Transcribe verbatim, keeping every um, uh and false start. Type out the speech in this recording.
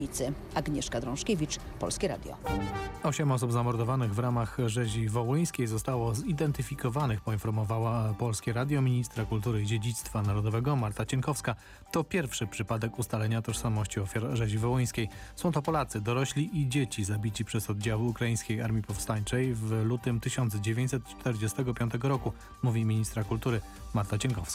Agnieszka Drążkiewicz, Polskie Radio. Osiem osób zamordowanych w ramach rzezi wołyńskiej zostało zidentyfikowanych, poinformowała Polskie Radio. Ministra Kultury i Dziedzictwa Narodowego Marta Cienkowska. To pierwszy przypadek ustalenia tożsamości ofiar rzezi wołyńskiej. Są to Polacy, dorośli i dzieci zabici przez oddziały Ukraińskiej Armii Powstańczej w lutym tysiąc dziewięćset czterdziestego piątego roku, mówi ministra kultury Marta Cienkowska.